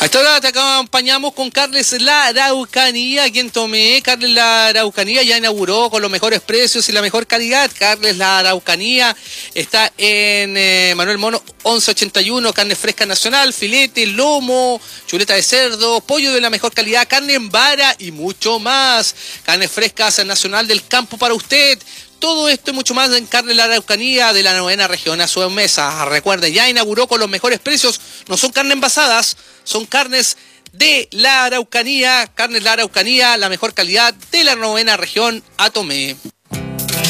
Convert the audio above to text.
A esta hora te acompañamos con Carnes La Araucanía, aquí en Tomé. Carnes La Araucanía ya inauguró con los mejores precios y la mejor calidad. Carnes La Araucanía está en Manuel Mono 1181, carne fresca nacional, filete, lomo, chuleta de cerdo, pollo de la mejor calidad, carne en vara y mucho más. Carnes frescas nacional del campo para usted. Todo esto y mucho más en Carnes La Araucanía de la 9ª región a su mesa. Recuerde, ya inauguró con los mejores precios. No son carnes envasadas, son carnes de la Araucanía. Carnes La Araucanía, la mejor calidad de la 9ª región a Tomé.